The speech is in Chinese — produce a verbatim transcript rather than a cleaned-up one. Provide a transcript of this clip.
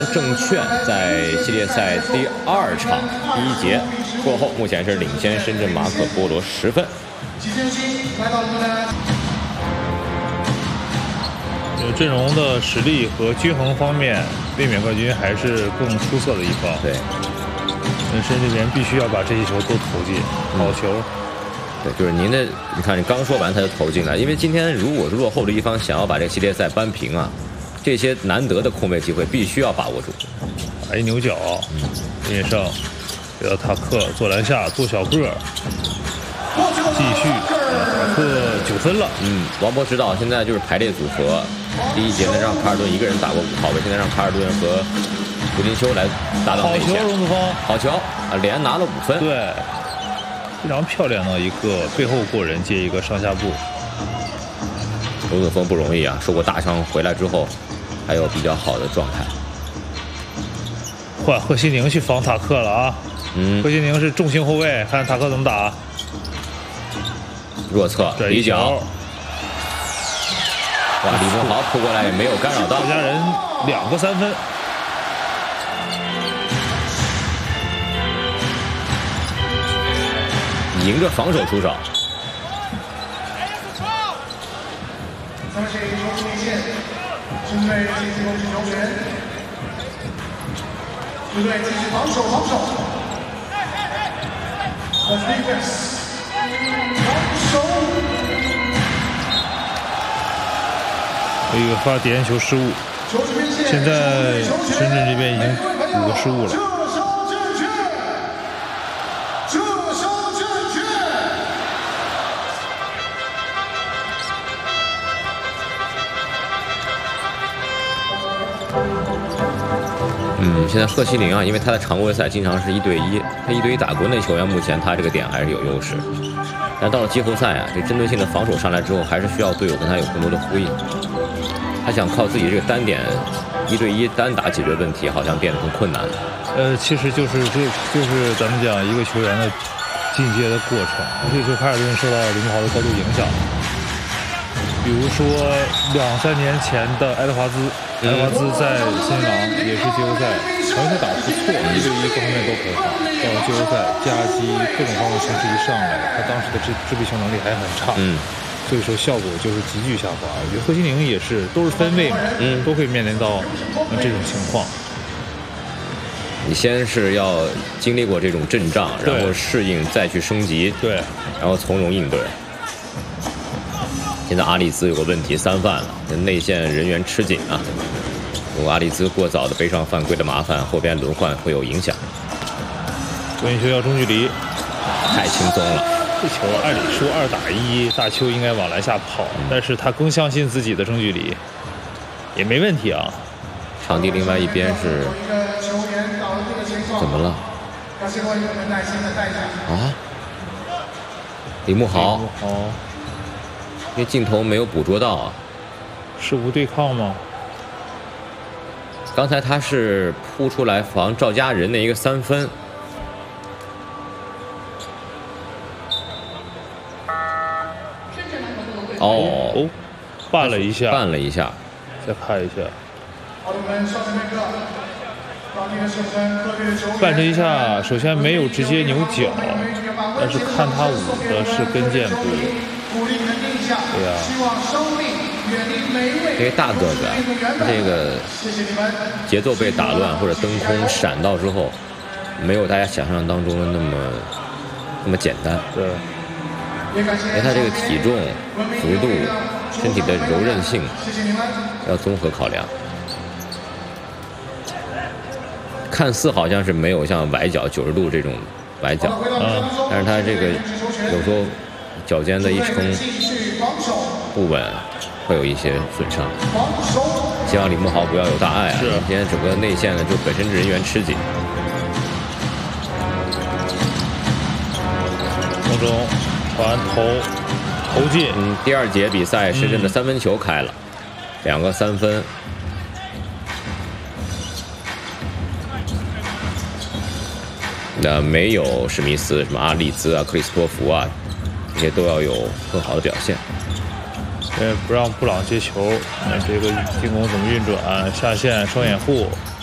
证券在系列赛第二场第一节过后，目前是领先深圳马可波罗十分。 呃，阵容的实力和均衡方面，卫冕冠军还是更出色的一方。 对， 本身这边必须要把这些球都投进，好球。 嗯对，就是您的，你看你刚说完他就投进了，因为今天如果是落后的一方想要把这个系列赛扳平啊，这些难得的空位机会必须要把握住。 打一牛角，运上，给到塔克做篮下，做小个儿，继续，塔克九分了。 嗯，王博指导现在就是排列组合，第一节呢让卡尔顿一个人打过五号位，现在让卡尔顿和胡金秋来搭档内线。 好球，荣子峰， 好球啊，连拿了五分。 对。非常漂亮的一个背后过人接一个上下步， 龙子峰不容易啊，受过大伤回来之后，还有比较好的状态。 换贺西宁去防塔克了啊！ 嗯， 贺西宁是重型后卫，看塔克怎么打。 弱侧底角，哇，李梦豪扑过来也没有干扰到。 客家人两个三分。 迎着防守出手， 三十一球内线，针对进攻球员，球队继续防守防守 ，defense， 防守。 有一个发点球失误，现在深圳这边已经五个失误了。 嗯，现在贺西宁啊，因为他在常规赛经常是一对一，他一对一打国内球员，目前他这个点还是有优势。但到了季后赛啊，这针对性的防守上来之后，还是需要队友跟他有更多的呼应。他想靠自己这个单点一对一单打解决问题，好像变得更困难了。 呃，其实就是这就是咱们讲一个球员的进阶的过程。所以说，卡尔顿受到李梦豪的高度影响。比如说两三年前的爱德华兹，爱德华兹在森林狼也是季后赛，常规赛打得不错，一对一各方面都很好。到了季后赛，夹击各种方面形势一上来，他当时的制制备球能力还很差， 嗯， 所以说效果就是急剧下滑。我觉得贺西宁也是，都是分位嘛，嗯，都会面临到、呃、这种情况。 你先是要经历过这种阵仗，然后适应，再去升级， 对， 然后从容应对。现在阿里兹有个问题，三犯了，内线人员吃紧啊。如果阿里兹过早的背上犯规的麻烦，后边轮换会有影响。 关键球要中距离， 太轻松了。 这球按理说二打一，大邱应该往篮下跑，嗯、但是他更相信自己的中距离，也没问题啊。 场地另外一边是怎么了？啊？李慕豪。 李慕豪。 因为镜头没有捕捉到啊， 是无对抗吗？ 刚才他是扑出来防赵家人的一个三分，哦哦，绊了一下， 绊了一下， 再看一下，绊这一下，首先没有直接扭脚，但是看他舞的是跟腱部。对呀、啊， 因为大个子，这个节奏被打乱或者蹬空闪到之后，没有大家想象当中的那么那么简单。 对， 因为他这个体重、幅度、身体的柔韧性要综合考量。看似好像是没有像崴脚九十度这种崴脚， 嗯， 但是他这个有时候脚尖的一撑不稳，会有一些损伤。希望李慕豪不要有大碍啊！今天整个内线呢，就本身人员吃紧。 空中传投投进。 嗯，第二节比赛，深圳的三分球开了，嗯、两个三分。那没有史密斯、什么阿利兹啊、克里斯托弗啊，这些都要有更好的表现。 呃，不让布朗接球，那这个进攻怎么运转？下线双掩护，